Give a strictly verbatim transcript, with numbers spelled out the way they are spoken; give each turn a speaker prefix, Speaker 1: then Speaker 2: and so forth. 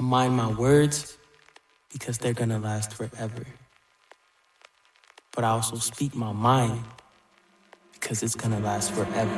Speaker 1: mind my words because they're gonna last forever. But I also speak my mind because it's gonna last forever.